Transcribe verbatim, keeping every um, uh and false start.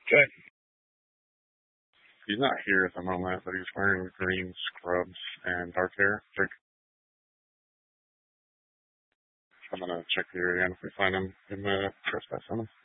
Okay. He's not here at the moment, but he's wearing green scrubs and dark hair. Like, I'm gonna check here again if we find him in the trespass on him.